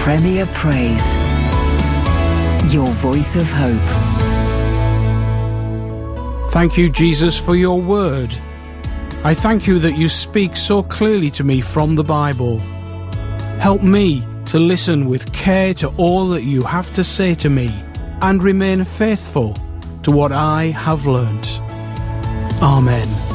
Premier Praise. Your voice of hope. Thank you, Jesus, for your word. I thank you that you speak so clearly to me from the Bible. Help me to listen with care to all that you have to say to me and remain faithful to what I have learnt. Amen.